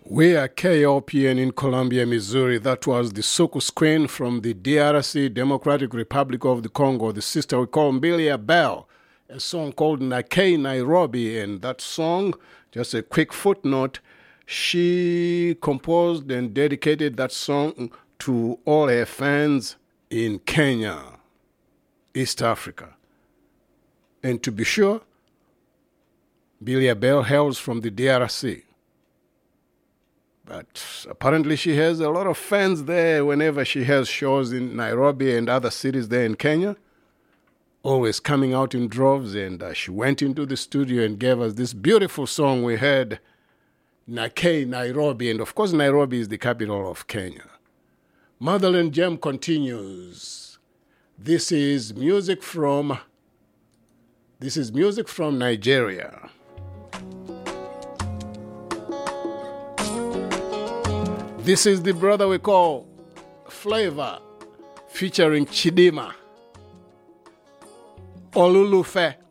We are KOPN in Columbia, Missouri. That was the Soukous Queen from the DRC, Democratic Republic of the Congo. The sister we call Mbilia Bel, a song called Nakei Nairobi. And that song, just a quick footnote, she composed and dedicated that song to all her fans in Kenya, East Africa. And to be sure, Mbilia Bel hails from the DRC. But apparently she has a lot of fans there whenever she has shows in Nairobi and other cities there in Kenya. Always coming out in droves, and she went into the studio and gave us this beautiful song we heard, Nakei Nairobi. And of course, Nairobi is the capital of Kenya. Motherland Gem continues. This is music from Nigeria. This is the brother we call Flavor, featuring Chidima, Olulufe.